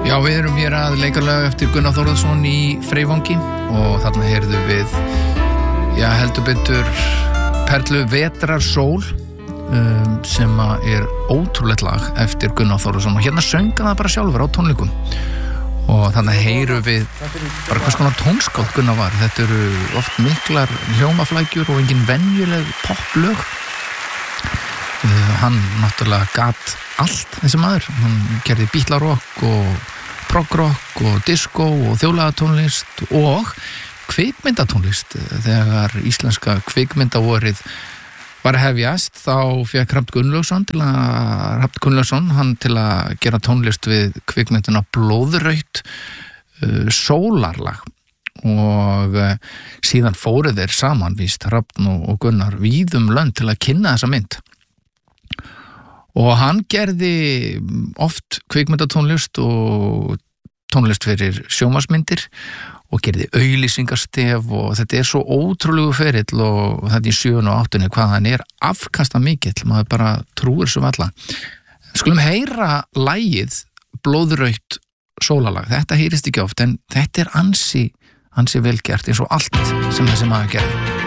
Já, við erum hér að leikarlega eftir Gunnar Þórðarson í Freyvangi og þarna heyrðum við, já, heldur betur Perlu Vetrar sól sem er ótrúlegt lag eftir Gunnar Þórðarson og hérna söng hann það bara sjálfur á tónleikum og þannig heyrum við bara hvers konar tónskáld Gunnar var. Þetta eru oft miklar hljómaflækjur og engin venjuleg poplög. Hann náttúrulega gat allt þessi maður. Hann gerði bítlarokk og proggrokk og disco og þjóðlagatónlist og kvikmyndatónlist. Þegar íslenska kvikmyndavorið var að hefjast þá fékk Hrafn Gunnlaugsson hann til að gera tónlist við kvikmyndina Blóðraut sólarlag og síðan fóru þeir saman víst Hrafn og Gunnar víðum lönd til að kynna þessa mynd. Og hann gerði oft kvikmyndatónlist og tónlist fyrir sjónvarpsmyndir og gerði auglýsingarstef og þetta svo ótrúlegu ferill og þetta í 7. og 8. hvað hann afkasta mikill, maður bara trúir svo alla. Skulum heyra lagið Blóðraut sólarlag, þetta heyrist ekki oft en þetta ansi vel gert eins og allt sem þessi maður gerði.